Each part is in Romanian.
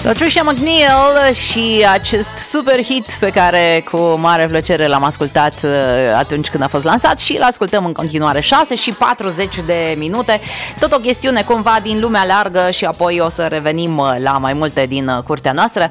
Patricia McNeil și acest super hit pe care cu mare plăcere l-am ascultat atunci când a fost lansat și îl ascultăm în continuare. 6:40. Tot o chestiune cumva din lumea largă și apoi o să revenim la mai multe din curtea noastră.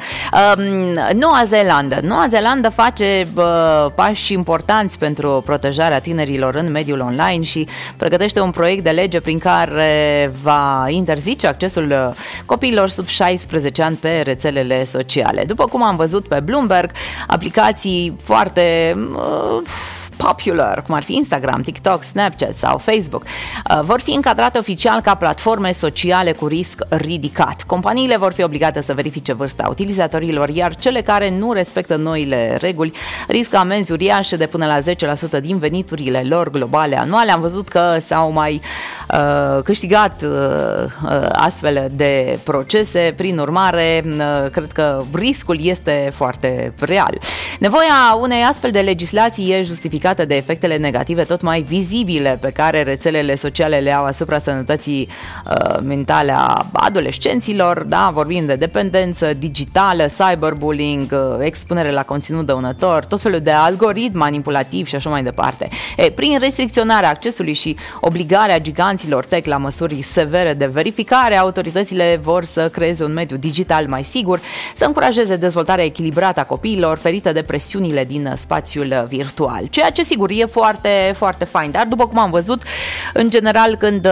Noua Zeelandă face pași importanți pentru protejarea tinerilor în mediul online și pregătește un proiect de lege prin care va interzice accesul copiilor sub 16 ani pe rețelele sociale. După cum am văzut pe Bloomberg, aplicații foarte popular, cum ar fi Instagram, TikTok, Snapchat sau Facebook, vor fi încadrate oficial ca platforme sociale cu risc ridicat. Companiile vor fi obligate să verifice vârsta utilizatorilor, iar cele care nu respectă noile reguli riscă amenzi uriașe de până la 10% din veniturile lor globale anuale. Am văzut că s-au mai câștigat astfel de procese, prin urmare, cred că riscul este foarte real. Nevoia unei astfel de legislații e justificată de efectele negative tot mai vizibile pe care rețelele sociale le au asupra sănătății mentale a adolescenților, da? Vorbim de dependență digitală, cyberbullying, expunere la conținut dăunător, tot felul de algoritmi manipulativi și așa mai departe. Prin restricționarea accesului și obligarea giganților tech la măsuri severe de verificare, autoritățile vor să creeze un mediu digital mai sigur, să încurajeze dezvoltarea echilibrată a copiilor ferită de presiunile din spațiul virtual. Ceea ce sigur e foarte, foarte fain, dar după cum am văzut, în general când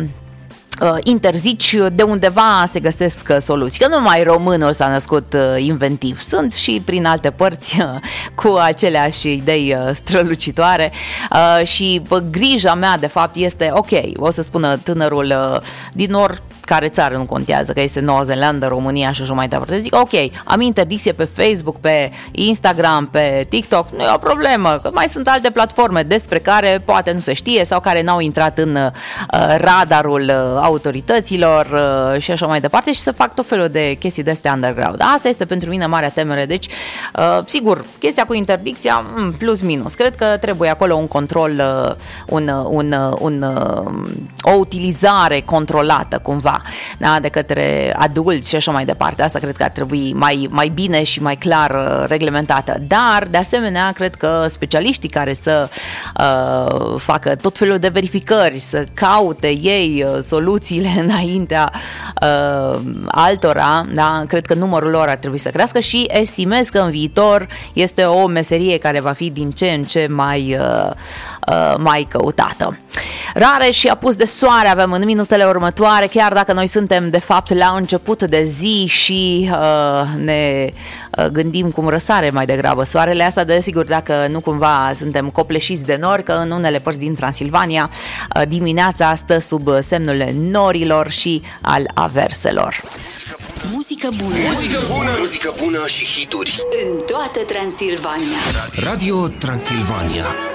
interzici, de undeva se găsesc soluții. Că nu numai românul s-a născut inventiv, sunt și prin alte părți cu aceleași idei strălucitoare și grija mea de fapt este ok, o să spună tânărul din care țară, nu contează că este Noua Zeelandă, România și așa mai departe. Zic, ok, am interdicție pe Facebook, pe Instagram, pe TikTok, nu e o problemă, că mai sunt alte platforme despre care poate nu se știe sau care n-au intrat în radarul autoritățililor și așa mai departe și să fac tot felul de chestii de astea underground. Asta este pentru mine marea temere, deci sigur, chestia cu interdicția plus minus. Cred că trebuie acolo un control, o utilizare controlată cumva, da, de către adulți și așa mai departe. Asta cred că ar trebui mai bine și mai clar reglementată. Dar, de asemenea, cred că specialiștii care să facă tot felul de verificări, să caute ei soluțiile înaintea altora, da, cred că numărul lor ar trebui să crească și estimez că în viitor este o meserie care va fi din ce în ce mai căutată. Rare și apus de soare avem în minutele următoare, chiar dacă noi suntem de fapt la început de zi și ne gândim cum răsare mai degrabă soarele, asta desigur dacă nu cumva suntem copleșiți de nori, că în unele părți din Transilvania dimineața stă sub semnul norilor și al averselor. Muzică bună. Muzică bună. Muzică bună și hituri. În toată Transilvania. Radio Transilvania.